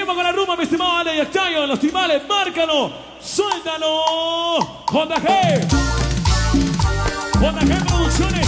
Seguimos con la rumba, mi estimado Ale y Octavio. Los timbales, márcalo, suéltalo. JG Producciones.